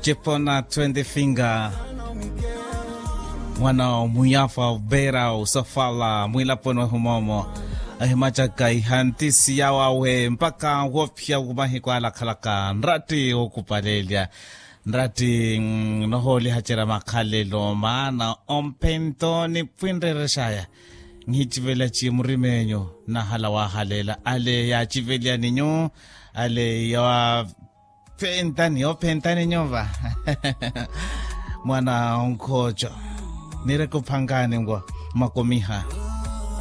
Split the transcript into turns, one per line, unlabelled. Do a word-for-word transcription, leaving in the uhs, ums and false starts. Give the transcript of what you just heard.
Chepona twenty finger mwana muyafa bera usafala mwila pono humomo ahimacha kai hantisi yawawe mpaka wopya umahi kwa alakalaka nrati okupalelia nrati noholi hachera makhalelo maana ompento ni pwindereshaya nghichivela chimurimenyo na halawa halela ale ya chivelia ninyo ale ya pentani o pentani nyova mwana onkocho nire kupangane ngwa makomiha